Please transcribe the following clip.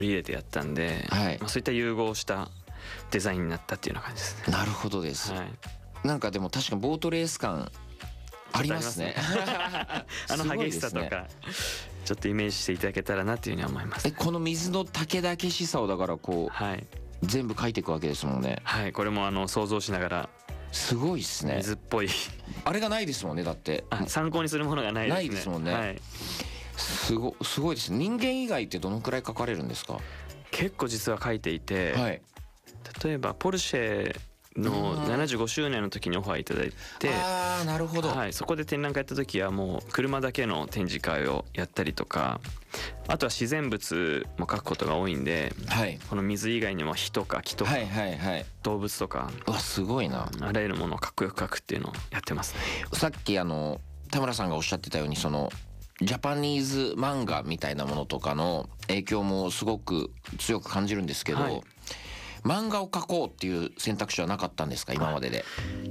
り入れてやったんで、 はいそういった融合したデザインになったっていうような感じですね。 なるほどです、 はい、 なんかでも確かにボートレース感ありますね激しさとかちょっとイメージしていただけたらなっていうふうに思います、ね。 この水の竹々しさをだからこう、 はい、 全部描いていくわけですもんね。 はい、これも想像しながら。 すごいっすね。 水っぽいあれがないですもんね。だって参考にするものがないですね。 ないですもんね、 はい、 すごいです。人間以外ってどのくらい描かれるんですか？ 結構実は書いていて、 はい、 例えばポルシェの75周年の時にオファーいただいて、 ああなるほど、 はい、そこで展覧会やった時はもう車だけの展示会をやったりとか、あとは自然物も描くことが多いんで、 はい、 この水以外にも火とか木とか、 はいはいはい、 動物とか、 うわすごいな。 あらゆるものをかっこよく描くっていうのをやってますね。 さっき田村さんがおっしゃってたようにそのジャパニーズ漫画みたいなものとかの影響もすごく強く感じるんですけど、 はい、 漫画を描こうっていう選択肢はなかったんですか今までで？